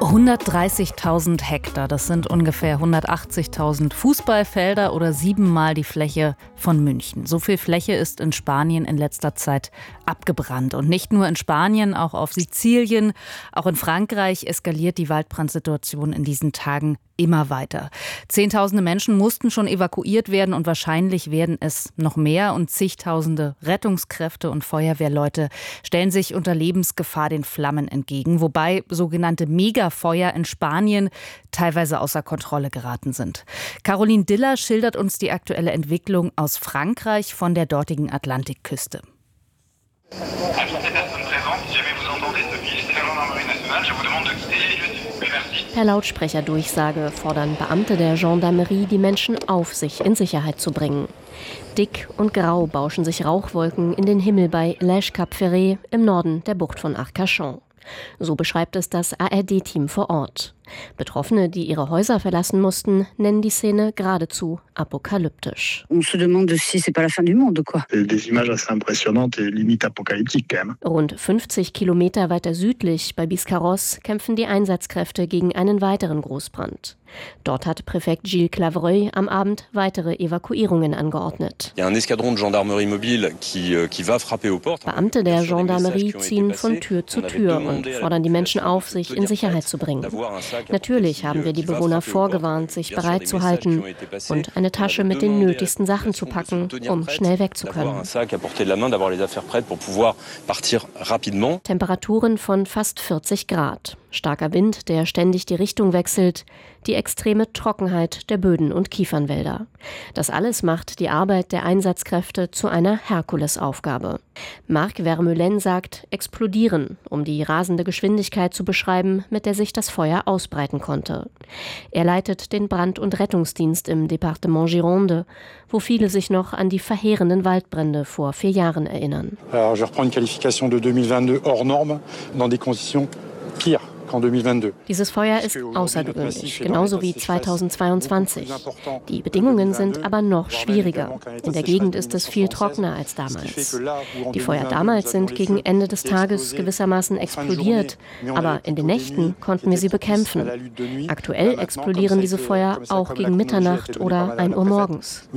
130.000 Hektar, das sind ungefähr 180.000 Fußballfelder oder 7-mal die Fläche von München. So viel Fläche ist in Spanien in letzter Zeit abgebrannt. Und nicht nur in Spanien, auch auf Sizilien, auch in Frankreich eskaliert die Waldbrandsituation in diesen Tagen immer weiter. Zehntausende Menschen mussten schon evakuiert werden und wahrscheinlich werden es noch mehr. Und zigtausende Rettungskräfte und Feuerwehrleute stellen sich unter Lebensgefahr den Flammen entgegen, wobei sogenannte Megafeuer in Spanien teilweise außer Kontrolle geraten sind. Caroline Diller schildert uns die aktuelle Entwicklung aus Frankreich von der dortigen Atlantikküste. Per Lautsprecherdurchsage fordern Beamte der Gendarmerie die Menschen auf, sich in Sicherheit zu bringen. Dick und grau bauschen sich Rauchwolken in den Himmel bei Lège-Cap-Ferret im Norden der Bucht von Arcachon. So beschreibt es das ARD-Team vor Ort. Betroffene, die ihre Häuser verlassen mussten, nennen die Szene geradezu apokalyptisch. Rund 50 Kilometer weiter südlich bei Biscarrosse kämpfen die Einsatzkräfte gegen einen weiteren Großbrand. Dort hat Präfekt Gilles Clavreuil am Abend weitere Evakuierungen angeordnet. Beamte der Gendarmerie ziehen von Tür zu Tür und fordern die Menschen auf, sich in Sicherheit zu bringen. Natürlich haben wir die Bewohner vorgewarnt, sich bereit zu halten und eine Tasche mit den nötigsten Sachen zu packen, um schnell wegzukönnen. Temperaturen von fast 40 Grad. Starker Wind, der ständig die Richtung wechselt, die extreme Trockenheit der Böden und Kiefernwälder. Das alles macht die Arbeit der Einsatzkräfte zu einer Herkulesaufgabe. Marc Vermeulen sagt explodieren, um die rasende Geschwindigkeit zu beschreiben, mit der sich das Feuer ausbreiten konnte. Er leitet den Brand- und Rettungsdienst im Departement Gironde, wo viele sich noch an die verheerenden Waldbrände vor 4 Jahren erinnern. Je reprends une qualification de 2022 hors norme dans des conditions pires. Dieses Feuer ist außergewöhnlich, genauso wie 2022. Die Bedingungen sind aber noch schwieriger. In der Gegend ist es viel trockener als damals. Die Feuer damals sind gegen Ende des Tages gewissermaßen explodiert, aber in den Nächten konnten wir sie bekämpfen. Aktuell explodieren diese Feuer auch gegen Mitternacht oder 1 Uhr morgens.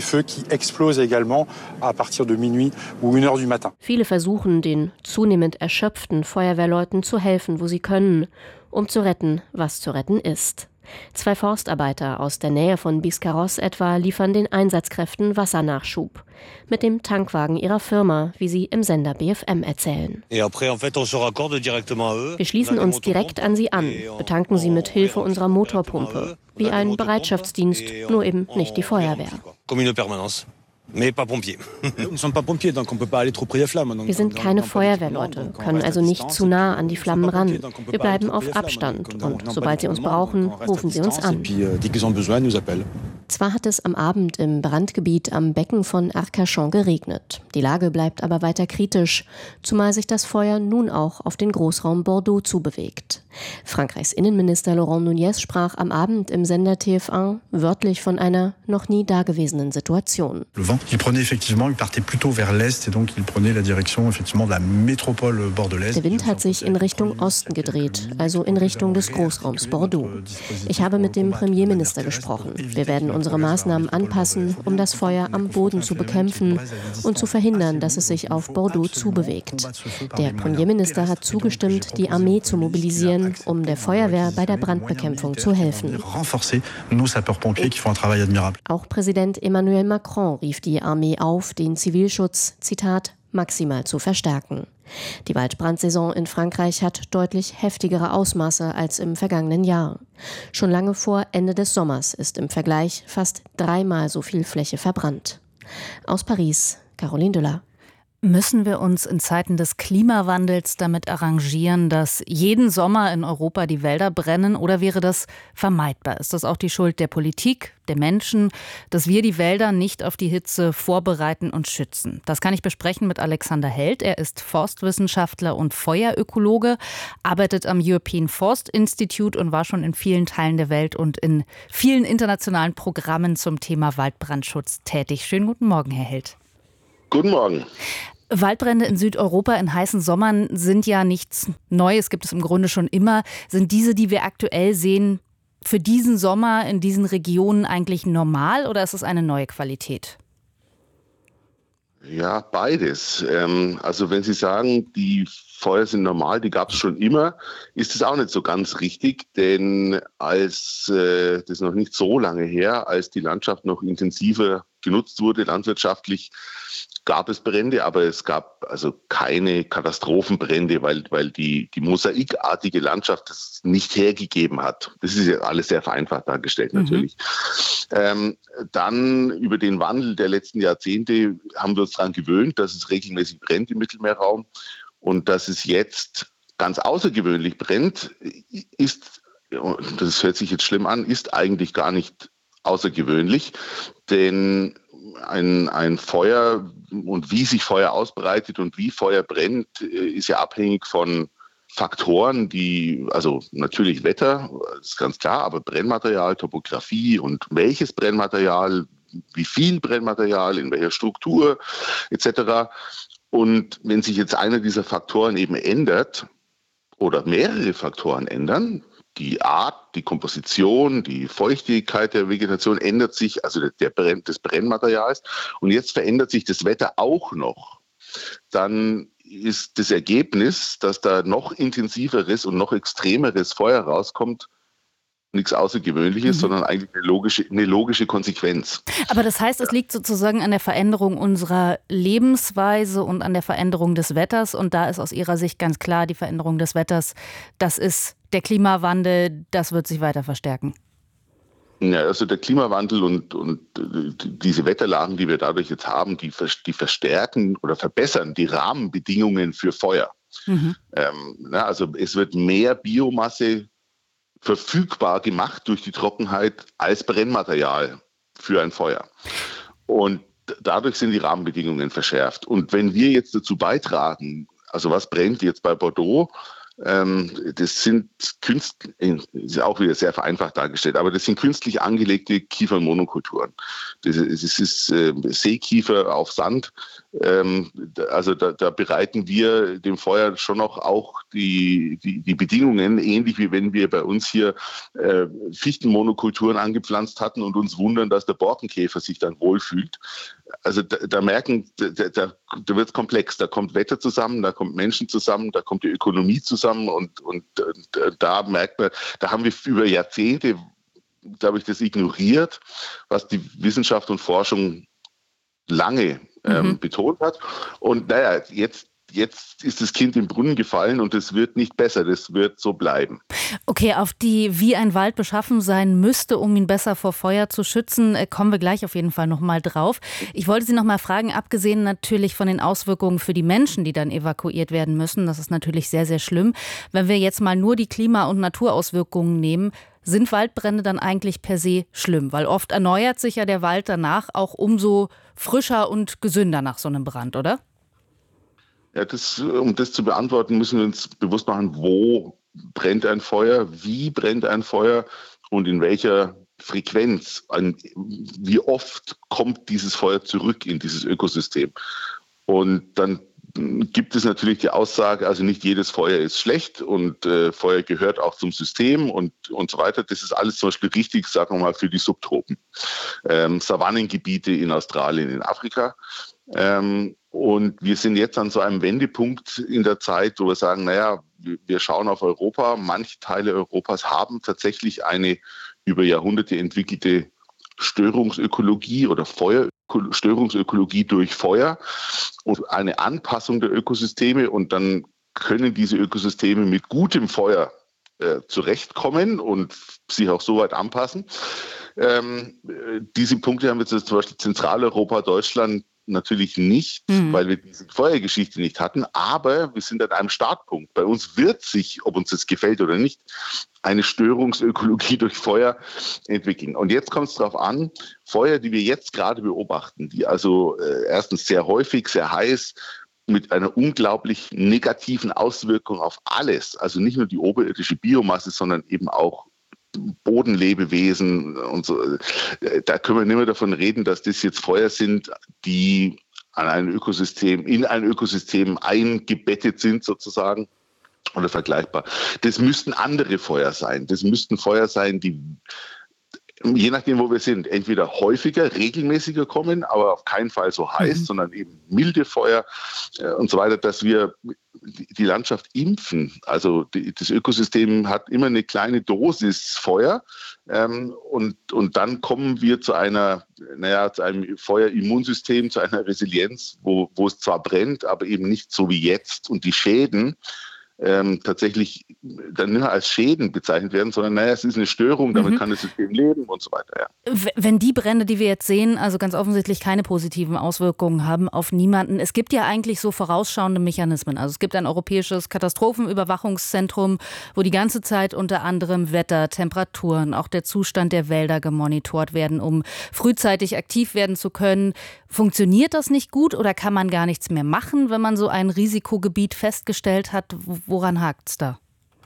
Viele versuchen, den zunehmend erschöpften Feuerwehrleuten zu helfen, wo sie können, um zu retten, was zu retten ist. 2 Forstarbeiter aus der Nähe von Biscarrosse etwa liefern den Einsatzkräften Wassernachschub. Mit dem Tankwagen ihrer Firma, wie sie im Sender BFM erzählen. Wir schließen uns direkt an sie an, betanken sie mit Hilfe unserer Motorpumpe. Wie ein Bereitschaftsdienst, nur eben nicht die Feuerwehr. Wir sind keine Feuerwehrleute, können also nicht zu nah an die Flammen ran. Wir bleiben auf Abstand und sobald sie uns brauchen, rufen sie uns an. Zwar hat es am Abend im Brandgebiet am Becken von Arcachon geregnet. Die Lage bleibt aber weiter kritisch, zumal sich das Feuer nun auch auf den Großraum Bordeaux zubewegt. Frankreichs Innenminister Laurent Nunez sprach am Abend im Sender TF1 wörtlich von einer noch nie dagewesenen Situation. Il partait plutôt vers l'est et donc il prenait la direction effectivement de la métropole bordelaise. Der Wind hat sich in Richtung Osten gedreht, also in Richtung des Großraums Bordeaux. Ich habe mit dem Premierminister gesprochen. Wir werden unsere Maßnahmen anpassen, um das Feuer am Boden zu bekämpfen und zu verhindern, dass es sich auf Bordeaux zubewegt. Der Premierminister hat zugestimmt, die Armee zu mobilisieren, um der Feuerwehr bei der Brandbekämpfung zu helfen. Auch Präsident Emmanuel Macron rief die Armee auf, den Zivilschutz, Zitat, maximal zu verstärken. Die Waldbrandsaison in Frankreich hat deutlich heftigere Ausmaße als im vergangenen Jahr. Schon lange vor Ende des Sommers ist im Vergleich fast 3-mal so viel Fläche verbrannt. Aus Paris, Caroline Diller. Müssen wir uns in Zeiten des Klimawandels damit arrangieren, dass jeden Sommer in Europa die Wälder brennen, oder wäre das vermeidbar? Ist das auch die Schuld der Politik, der Menschen, dass wir die Wälder nicht auf die Hitze vorbereiten und schützen? Das kann ich besprechen mit Alexander Held. Er ist Forstwissenschaftler und Feuerökologe, arbeitet am European Forest Institute und war schon in vielen Teilen der Welt und in vielen internationalen Programmen zum Thema Waldbrandschutz tätig. Schönen guten Morgen, Herr Held. Guten Morgen. Waldbrände in Südeuropa in heißen Sommern sind ja nichts Neues, gibt es im Grunde schon immer. Sind diese, die wir aktuell sehen, für diesen Sommer in diesen Regionen eigentlich normal oder ist es eine neue Qualität? Ja, beides. Also wenn Sie sagen, die Feuer sind normal, die gab es schon immer, ist es auch nicht so ganz richtig, denn das ist noch nicht so lange her, als die Landschaft noch intensiver genutzt wurde, landwirtschaftlich, gab es Brände, aber es gab also keine Katastrophenbrände, weil die mosaikartige Landschaft das nicht hergegeben hat. Das ist ja alles sehr vereinfacht dargestellt natürlich. Dann über den Wandel der letzten Jahrzehnte haben wir uns daran gewöhnt, dass es regelmäßig brennt im Mittelmeerraum und dass es jetzt ganz außergewöhnlich brennt, das hört sich jetzt schlimm an, ist eigentlich gar nicht außergewöhnlich, denn ein Feuer und wie sich Feuer ausbreitet und wie Feuer brennt, ist ja abhängig von Faktoren, also natürlich Wetter, ist ganz klar, aber Brennmaterial, Topografie und welches Brennmaterial, wie viel Brennmaterial, in welcher Struktur etc. Und wenn sich jetzt einer dieser Faktoren eben ändert oder mehrere Faktoren ändern, die Art, die Komposition, die Feuchtigkeit der Vegetation ändert sich, also des Brennmaterials. Und jetzt verändert sich das Wetter auch noch. Dann ist das Ergebnis, dass da noch intensiveres und noch extremeres Feuer rauskommt, nichts Außergewöhnliches, sondern eigentlich eine logische Konsequenz. Aber das heißt, es liegt sozusagen an der Veränderung unserer Lebensweise und an der Veränderung des Wetters. Und da ist aus Ihrer Sicht ganz klar, die Veränderung des Wetters, das ist der Klimawandel, das wird sich weiter verstärken. Ja, also der Klimawandel und diese Wetterlagen, die wir dadurch jetzt haben, die verstärken oder verbessern die Rahmenbedingungen für Feuer. Also es wird mehr Biomasse verfügbar gemacht durch die Trockenheit als Brennmaterial für ein Feuer. Und dadurch sind die Rahmenbedingungen verschärft. Und wenn wir jetzt dazu beitragen, also was brennt jetzt bei Bordeaux, das sind ist auch wieder sehr vereinfacht dargestellt, aber das sind künstlich angelegte Kiefernmonokulturen. Das ist Seekiefer auf Sand. Also da bereiten wir dem Feuer schon noch auch die Bedingungen, ähnlich wie wenn wir bei uns hier Fichtenmonokulturen angepflanzt hatten und uns wundern, dass der Borkenkäfer sich dann wohlfühlt. Also da merken, da wird es komplex. Da kommt Wetter zusammen, da kommt Menschen zusammen, da kommt die Ökonomie zusammen und da merkt man, da haben wir über Jahrzehnte, glaube ich, das ignoriert, was die Wissenschaft und Forschung lange betont hat. Und naja, jetzt ist das Kind im Brunnen gefallen und es wird nicht besser, das wird so bleiben. Okay, auf wie ein Wald beschaffen sein müsste, um ihn besser vor Feuer zu schützen, kommen wir gleich auf jeden Fall nochmal drauf. Ich wollte Sie nochmal fragen, abgesehen natürlich von den Auswirkungen für die Menschen, die dann evakuiert werden müssen, das ist natürlich sehr, sehr schlimm. Wenn wir jetzt mal nur die Klima- und Naturauswirkungen nehmen, sind Waldbrände dann eigentlich per se schlimm? Weil oft erneuert sich ja der Wald danach auch umso frischer und gesünder nach so einem Brand, oder? Ja, um das zu beantworten, müssen wir uns bewusst machen, wo brennt ein Feuer, wie brennt ein Feuer und in welcher Frequenz, wie oft kommt dieses Feuer zurück in dieses Ökosystem. Und dann gibt es natürlich die Aussage, also nicht jedes Feuer ist schlecht und Feuer gehört auch zum System und so weiter. Das ist alles zum Beispiel richtig, sagen wir mal, für die Subtropen. Savannengebiete in Australien, in Afrika. Und wir sind jetzt an so einem Wendepunkt in der Zeit, wo wir sagen, naja, wir schauen auf Europa. Manche Teile Europas haben tatsächlich eine über Jahrhunderte entwickelte Störungsökologie oder Störungsökologie durch Feuer und eine Anpassung der Ökosysteme. Und dann können diese Ökosysteme mit gutem Feuer zurechtkommen und sich auch so weit anpassen. Diese Punkte haben wir jetzt zum Beispiel Zentraleuropa, Deutschland natürlich nicht, weil wir diese Feuergeschichte nicht hatten, aber wir sind an einem Startpunkt. Bei uns wird sich, ob uns das gefällt oder nicht, eine Störungsökologie durch Feuer entwickeln. Und jetzt kommt es darauf an, Feuer, die wir jetzt gerade beobachten, die also erstens sehr häufig, sehr heiß, mit einer unglaublich negativen Auswirkung auf alles, also nicht nur die oberirdische Biomasse, sondern eben auch Bodenlebewesen und so. Da können wir nicht mehr davon reden, dass das jetzt Feuer sind, die an ein Ökosystem, in ein Ökosystem eingebettet sind sozusagen oder vergleichbar. Das müssten andere Feuer sein. Das müssten Feuer sein, die je nachdem, wo wir sind, entweder häufiger, regelmäßiger kommen, aber auf keinen Fall so heiß, sondern eben milde Feuer und so weiter, dass wir die Landschaft impfen. Also das Ökosystem hat immer eine kleine Dosis Feuer und dann kommen wir zu einem Feuerimmunsystem, zu einer Resilienz, wo es zwar brennt, aber eben nicht so wie jetzt und die Schäden tatsächlich dann nicht mehr als Schäden bezeichnet werden, sondern es ist eine Störung, damit kann das System leben und so weiter. Ja. Wenn die Brände, die wir jetzt sehen, also ganz offensichtlich keine positiven Auswirkungen haben auf niemanden. Es gibt ja eigentlich so vorausschauende Mechanismen. Also es gibt ein europäisches Katastrophenüberwachungszentrum, wo die ganze Zeit unter anderem Wetter, Temperaturen, auch der Zustand der Wälder gemonitort werden, um frühzeitig aktiv werden zu können. Funktioniert das nicht gut oder kann man gar nichts mehr machen, wenn man so ein Risikogebiet festgestellt hat? Woran hakt's da?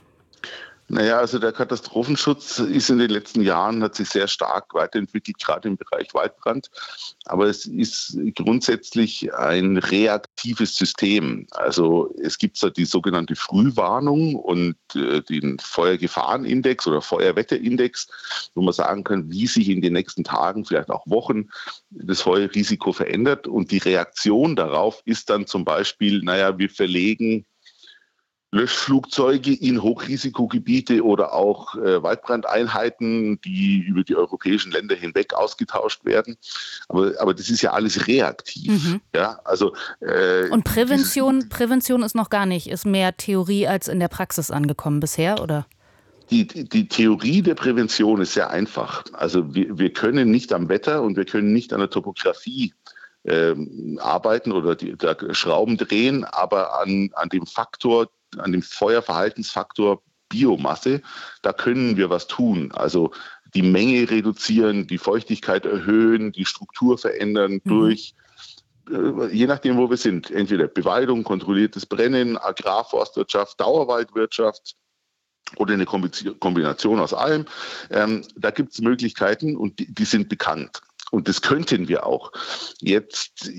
Also der Katastrophenschutz ist in den letzten Jahren, hat sich sehr stark weiterentwickelt, gerade im Bereich Waldbrand. Aber es ist grundsätzlich ein reaktives System. Also es gibt da die sogenannte Frühwarnung und den Feuergefahrenindex oder Feuerwetterindex, wo man sagen kann, wie sich in den nächsten Tagen, vielleicht auch Wochen, das Feuerrisiko verändert. Und die Reaktion darauf ist dann zum Beispiel, wir verlegen Löschflugzeuge in Hochrisikogebiete oder auch Waldbrandeinheiten, die über die europäischen Länder hinweg ausgetauscht werden. Aber das ist ja alles reaktiv. Ja, also, und Prävention ist noch gar nicht, ist mehr Theorie als in der Praxis angekommen bisher, oder? Die Theorie der Prävention ist sehr einfach. Also wir können nicht am Wetter und wir können nicht an der Topografie arbeiten oder da Schrauben drehen, aber an dem Faktor, an dem Feuerverhaltensfaktor Biomasse, da können wir was tun. Also die Menge reduzieren, die Feuchtigkeit erhöhen, die Struktur verändern durch, je nachdem, wo wir sind, entweder Bewaldung, kontrolliertes Brennen, Agrarforstwirtschaft, Dauerwaldwirtschaft oder eine Kombination aus allem. Da gibt es Möglichkeiten und die sind bekannt. Und das könnten wir auch. Jetzt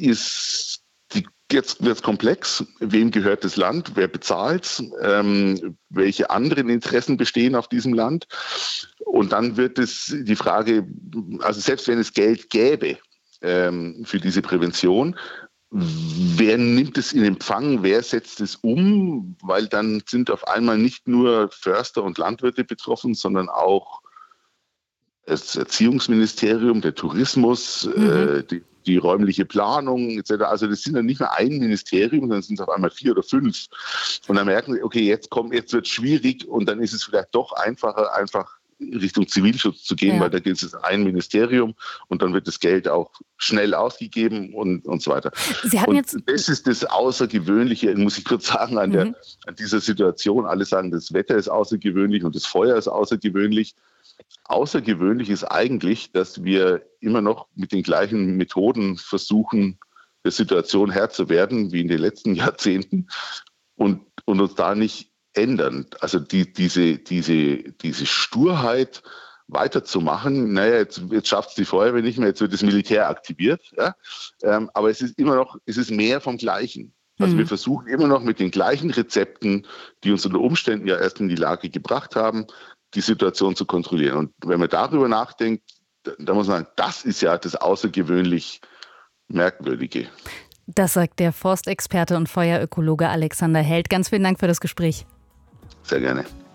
wird es komplex. Wem gehört das Land? Wer bezahlt? Welche anderen Interessen bestehen auf diesem Land? Und dann wird es die Frage, also selbst wenn es Geld gäbe für diese Prävention, wer nimmt es in Empfang? Wer setzt es um? Weil dann sind auf einmal nicht nur Förster und Landwirte betroffen, sondern auch das Erziehungsministerium, der Tourismus, die räumliche Planung etc. Also das sind dann nicht mehr ein Ministerium, sondern sind es auf einmal 4 oder 5. Und dann merken sie, okay, jetzt wird es schwierig und dann ist es vielleicht doch einfacher, einfach Richtung Zivilschutz zu gehen, weil da gibt es ein Ministerium und dann wird das Geld auch schnell ausgegeben und so weiter. Das ist das Außergewöhnliche, muss ich kurz sagen, an dieser Situation. Alle sagen, das Wetter ist außergewöhnlich und das Feuer ist außergewöhnlich. Außergewöhnlich ist eigentlich, dass wir immer noch mit den gleichen Methoden versuchen, der Situation Herr zu werden wie in den letzten Jahrzehnten und uns da nicht ändern. Also diese Sturheit weiterzumachen, jetzt schafft es die Feuerwehr nicht mehr, jetzt wird das Militär aktiviert. Ja? Aber es ist mehr vom Gleichen. Also wir versuchen immer noch mit den gleichen Rezepten, die uns unter Umständen ja erst in die Lage gebracht haben, die Situation zu kontrollieren. Und wenn man darüber nachdenkt, dann muss man sagen, das ist ja das außergewöhnlich Merkwürdige. Das sagt der Forstexperte und Feuerökologe Alexander Held. Ganz vielen Dank für das Gespräch. Sehr gerne.